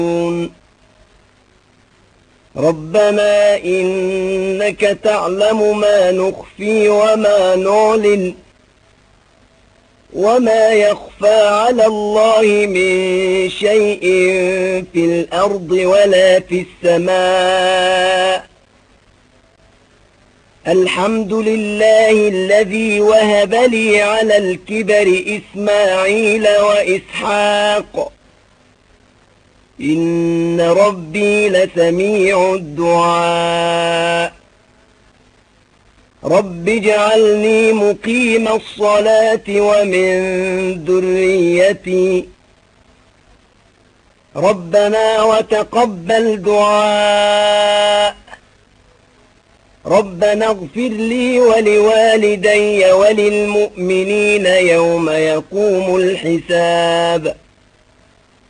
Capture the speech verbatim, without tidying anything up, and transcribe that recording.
ربنا إنك تعلم ما نخفي وما نعلن وما يخفى على الله من شيء في الأرض ولا في السماء. الحمد لله الذي وهب لي على الكبر إسماعيل وإسحاق إن ربي لسميع الدعاء. رب اجعلني مقيم الصلاة ومن ذريتي ربنا وتقبل دعاء. ربنا اغفر لي ولوالدي وللمؤمنين يوم يقوم الحساب.